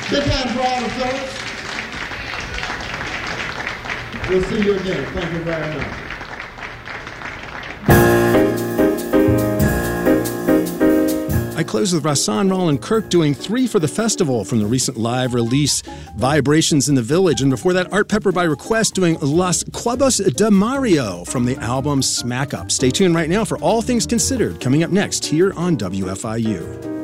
Big hand for all the fellas. We'll see you again. Thank you very much. I close with Rahsaan Roland Kirk doing 3 for the festival from the recent live release Vibrations in the Village. And before that, Art Pepper by request doing Las Cuevas de Mario from the album Smack Up. Stay tuned right now for All Things Considered coming up next here on WFIU.